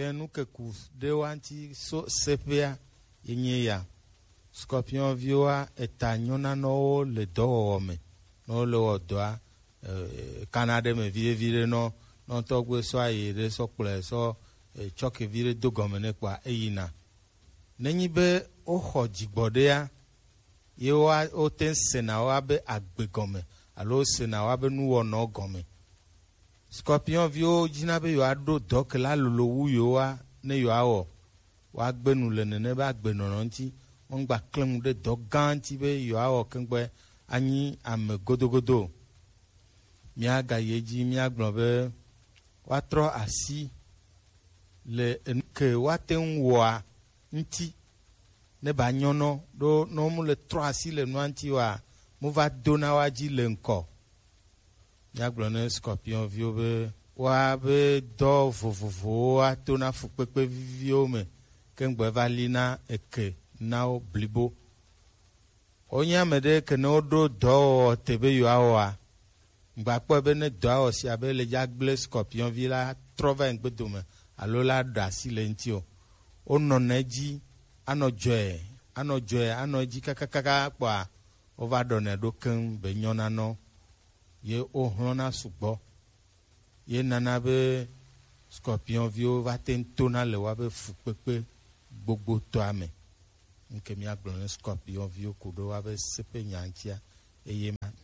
ke nu ke ku de wanti so sepia yenye ya scorpion vioa eta nyona no le do me no le odoa Canada me vire no to gwe so ayi re so kple so choke vire do gomene kwa eyina nenyi be o ho jigbode ya ye wa o ten sena wa be agbegome alo sena wa be nu wo no gome scorpion vio jina be yo ado dok la lolo wu yo wa ne yo awo wa gbenu le ne ba gbenu nti won gba klem de dok ganti be yo awo kengbe anyi ame godogodo mia ga yeji mia gbon be wa tro asi le nke wa ten wa nti ne ba nyono do no mu le tro asi le nwanti wa mu va dona wa ji le nko mia gbon ne scorpion vio be wa be do vovovo wa to na fu pepe vio me kengbe va lina eke na o blibo onya me de ke no do tebe yo awa ngba po be ne do awo si abe le jagble scorpion vila trova en gbedome alo la da si le ntio ono neji ano joy ano ji kakaka pa over done do kan be nyona no ye o hlona sugbo ye nana be scorpion vio va tentona le wa be fu pepe gbogbo to ame nke mi agbon scorpion vio kudo wa be sepe nyantia eye